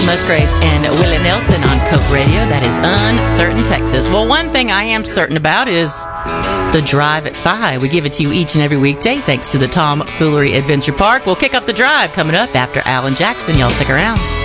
Musgraves and Willie Nelson on Coke Radio. That is Uncertain Texas. Well, one thing I am certain about is the Drive at 5. We give it to you each and every weekday thanks to the Tom Foolery Adventure Park. We'll kick up the drive coming up after Alan Jackson. Y'all stick around.